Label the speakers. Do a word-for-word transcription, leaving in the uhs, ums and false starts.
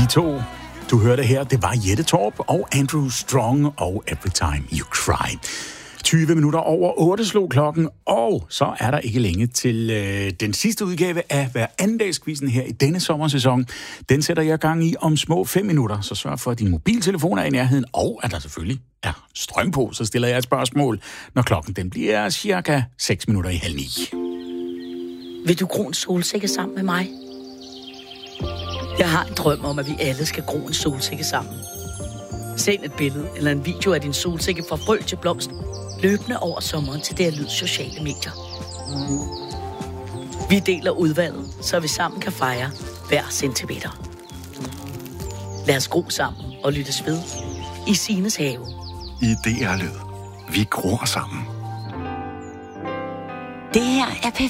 Speaker 1: De to, du hørte her, det var Jette Torp og Andrew Strong og Every Time You Cry. tyve minutter over otte slog klokken, og så er der ikke længe til øh, den sidste udgave af hver anden dagskvisten her i denne sommersæson. Den sætter jeg gang i om små fem minutter, så sørg for, at din mobiltelefon er i nærheden, og at der selvfølgelig er strøm på, så stiller jeg et spørgsmål, når klokken den bliver cirka seks minutter i halv ni.
Speaker 2: Vil du gro en solsikke sammen med mig? Jeg har en drøm om, at vi alle skal gro en solsikke sammen. Send et billede eller en video af din solsikke fra frø til blomst, løbende over sommeren til D R Lyds sociale medier. Vi deler udvalget, så vi sammen kan fejre hver centimeter. Lad os gro sammen og lyttes ved i Sines have.
Speaker 3: I D R Lyd. Vi gror sammen.
Speaker 4: Det her er P